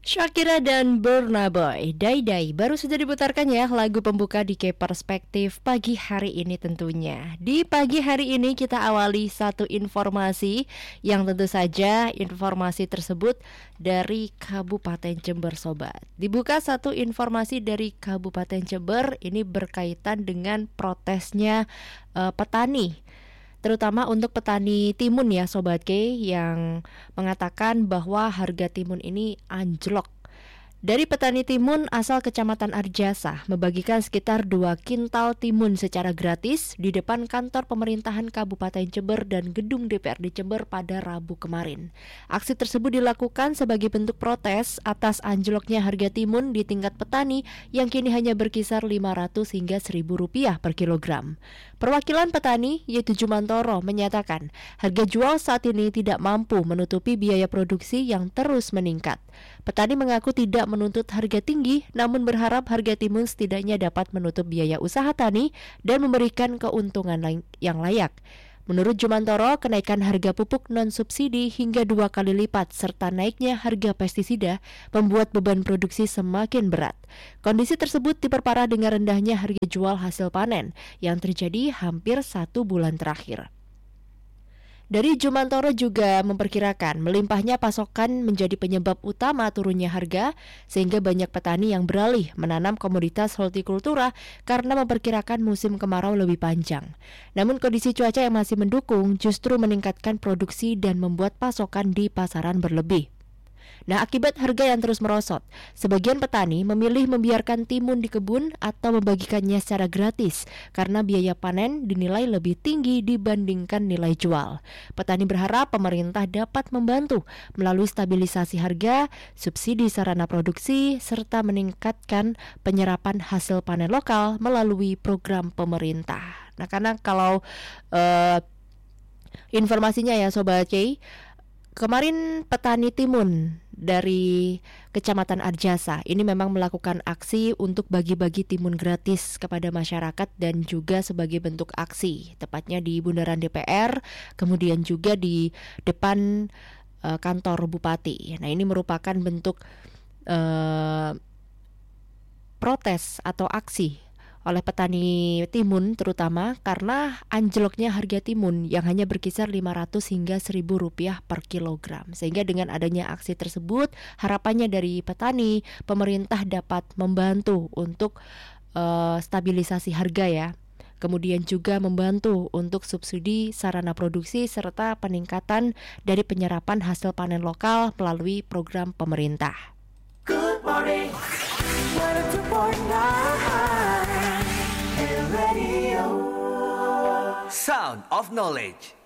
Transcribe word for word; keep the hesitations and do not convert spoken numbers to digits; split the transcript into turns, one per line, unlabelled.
Shakira dan Burna Boy, Dai Dai, baru saja diputarkan ya lagu pembuka di K Perspektif pagi hari ini tentunya. Di pagi hari ini kita awali satu informasi yang tentu saja informasi tersebut dari Kabupaten Jember Sobat. Dibuka satu informasi dari Kabupaten Jember, ini berkaitan dengan protesnya uh, petani. Terutama untuk petani timun ya Sobat K, yang mengatakan bahwa harga timun ini anjlok. Dari petani timun asal Kecamatan Arjasa membagikan sekitar dua kintal timun secara gratis di depan kantor pemerintahan Kabupaten Jember dan gedung D P R D Jember pada Rabu kemarin. Aksi tersebut dilakukan sebagai bentuk protes atas anjloknya harga timun di tingkat petani yang kini hanya berkisar lima ratus hingga seribu rupiah per kilogram. Perwakilan petani yaitu Jumantoro menyatakan harga jual saat ini tidak mampu menutupi biaya produksi yang terus meningkat. Petani mengaku tidak menuntut harga tinggi, namun berharap harga timun setidaknya dapat menutup biaya usaha tani dan memberikan keuntungan yang layak. Menurut Jumantoro, kenaikan harga pupuk non-subsidi hingga dua kali lipat serta naiknya harga pestisida membuat beban produksi semakin berat. Kondisi tersebut diperparah dengan rendahnya harga jual hasil panen yang terjadi hampir satu bulan terakhir. Dari Jumantoro juga memperkirakan melimpahnya pasokan menjadi penyebab utama turunnya harga, sehingga banyak petani yang beralih menanam komoditas hortikultura karena memperkirakan musim kemarau lebih panjang. Namun kondisi cuaca yang masih mendukung justru meningkatkan produksi dan membuat pasokan di pasaran berlebih. Nah, akibat harga yang terus merosot, sebagian petani memilih membiarkan timun di kebun atau membagikannya secara gratis karena biaya panen dinilai lebih tinggi dibandingkan nilai jual. Petani berharap pemerintah dapat membantu melalui stabilisasi harga, subsidi sarana produksi, serta meningkatkan penyerapan hasil panen lokal melalui program pemerintah. Nah, karena kalau uh, informasinya ya Sobat K, kemarin petani timun dari Kecamatan Arjasa ini memang melakukan aksi untuk bagi-bagi timun gratis kepada masyarakat dan juga sebagai bentuk aksi, tepatnya di Bundaran D P R, kemudian juga di depan uh, kantor Bupati. Nah, ini merupakan bentuk uh, protes atau aksi oleh petani timun terutama karena anjloknya harga timun yang hanya berkisar lima ratus hingga seribu rupiah per kilogram. Sehingga dengan adanya aksi tersebut, harapannya dari petani, pemerintah dapat membantu untuk uh, stabilisasi harga ya. Kemudian juga membantu untuk subsidi sarana produksi serta peningkatan dari penyerapan hasil panen lokal melalui program pemerintah.
Good morning, one oh two point nine Radio.
Sound of Knowledge.